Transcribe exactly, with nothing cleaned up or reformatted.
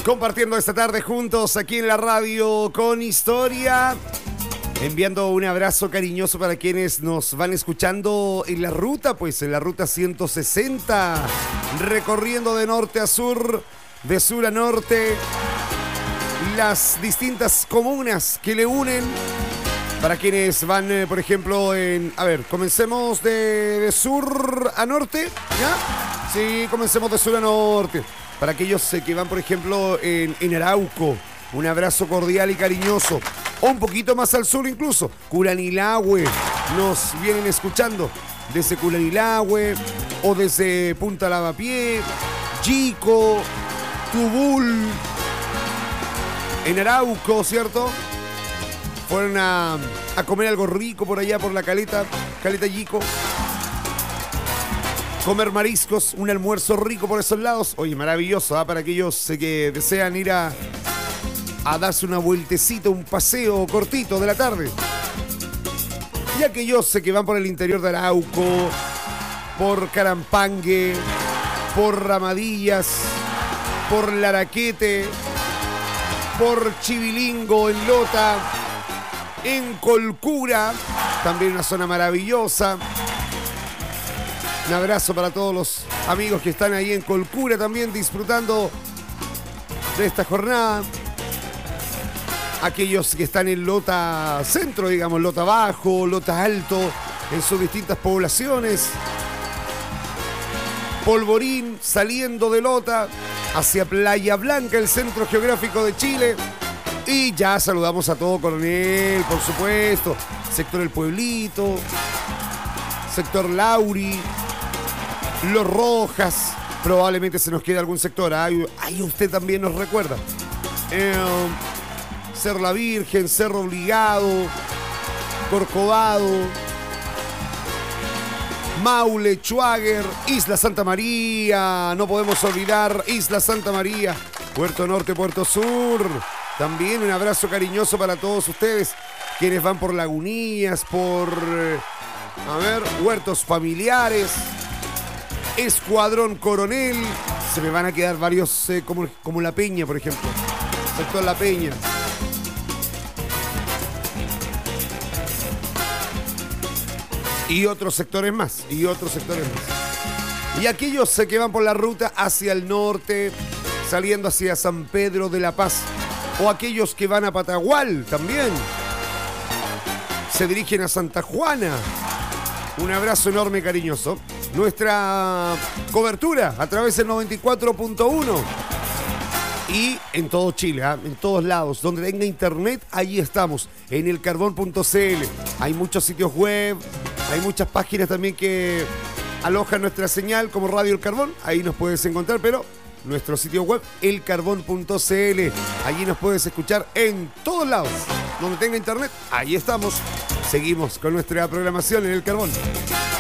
Compartiendo esta tarde juntos aquí en la radio con Historia. Enviando un abrazo cariñoso para quienes nos van escuchando en la ruta, pues en la ruta ciento sesenta, recorriendo de norte a sur, de sur a norte, las distintas comunas que le unen. Para quienes van, eh, por ejemplo, en... A ver, comencemos de, de sur a norte, ¿ya? Sí, comencemos de sur a norte. Para aquellos eh, que van, por ejemplo, en, en Arauco, un abrazo cordial y cariñoso. O un poquito más al sur incluso, Curanilahue, nos vienen escuchando desde Curanilahue o desde Punta Lavapié, Chico, Tubul, en Arauco, ¿cierto? Fueron a, a comer algo rico por allá, por la caleta, caleta Yico. Comer mariscos, un almuerzo rico por esos lados. Oye, maravilloso, ¿eh? Para aquellos eh, que desean ir a, a darse una vueltecita, un paseo cortito de la tarde. Y aquellos eh, que van por el interior de Arauco, por Carampangue, por Ramadillas, por Laraquete, por Chivilingo, en Lota, en Colcura, también una zona maravillosa. Un abrazo para todos los amigos que están ahí en Colcura también disfrutando de esta jornada. Aquellos que están en Lota Centro, digamos, Lota Bajo, Lota Alto, en sus distintas poblaciones. Polvorín saliendo de Lota hacia Playa Blanca, el centro geográfico de Chile. Y ya saludamos a todo Coronel, por supuesto. Sector El Pueblito, sector Lauri, Los Rojas. Probablemente se nos quede algún sector. Ahí, ahí usted también nos recuerda. Eh, Cerro La Virgen, Cerro Obligado, Corcovado, Maule, Chuáguer, Isla Santa María. No podemos olvidar Isla Santa María, Puerto Norte, Puerto Sur. También un abrazo cariñoso para todos ustedes, quienes van por Lagunías, por, a ver, Huertos Familiares, Escuadrón Coronel. Se me van a quedar varios, eh, como, como La Peña, por ejemplo. Sector La Peña. Y otros sectores más, y otros sectores más. Y aquellos eh, que van por la ruta hacia el norte, saliendo hacia San Pedro de la Paz. O aquellos que van a Patagual también. Se dirigen a Santa Juana. Un abrazo enorme, cariñoso. Nuestra cobertura a través del noventa y cuatro punto uno. Y en todo Chile, ¿eh? En todos lados. Donde tenga internet, ahí estamos. En el carbón punto c l. Hay muchos sitios web. Hay muchas páginas también que alojan nuestra señal como Radio El Carbón. Ahí nos puedes encontrar, pero... nuestro sitio web, el carbón punto c l. Allí nos puedes escuchar en todos lados. Donde tenga internet, ahí estamos. Seguimos con nuestra programación en El Carbón.